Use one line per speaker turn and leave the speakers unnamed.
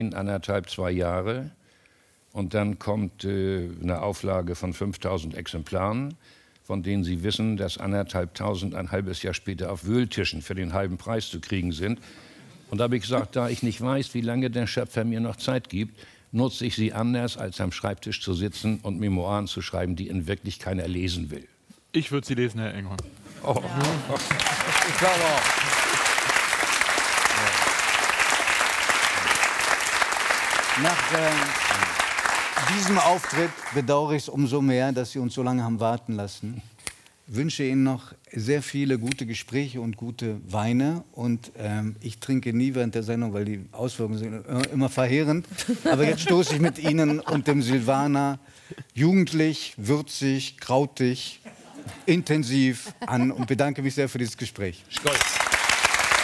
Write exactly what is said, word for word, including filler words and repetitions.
anderthalb, zwei Jahre. Und dann kommt äh, eine Auflage von fünftausend Exemplaren, von denen Sie wissen, dass anderthalbtausend ein halbes Jahr später auf Wühltischen für den halben Preis zu kriegen sind. Und da habe ich gesagt, da ich nicht weiß, wie lange der Schöpfer mir noch Zeit gibt, nutze ich sie anders, als am Schreibtisch zu sitzen und Memoiren zu schreiben, die in wirklich keiner lesen will.
Ich würde sie lesen, Herr Enghorn.
Oh. Ja.
Ich glaube auch. Nach äh, diesem Auftritt bedauere ich es umso mehr, dass Sie uns so lange haben warten lassen. Ich wünsche Ihnen noch sehr viele gute Gespräche und gute Weine. Und ähm, ich trinke nie während der Sendung, weil die Auswirkungen sind immer verheerend. Aber jetzt stoße ich mit Ihnen und dem Silvaner jugendlich, würzig, krautig, intensiv an und bedanke mich sehr für dieses Gespräch.
Stolz.